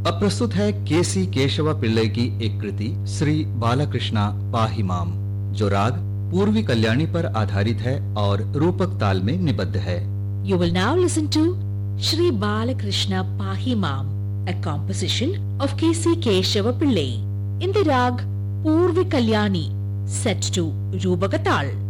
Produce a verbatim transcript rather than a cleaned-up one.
अब प्रस्तुत है केसी केशव पिल्लई की एक कृति श्री बालकृष्णा पाहिमाम, जो राग पूर्वी कल्याणी पर आधारित है और रूपक ताल में निबद्ध है। You will now listen to Shri Balakrishna Pahimam, a composition of K C Keshava Pillai in the rag Purvi Kalyani, set to Rupaka Tal.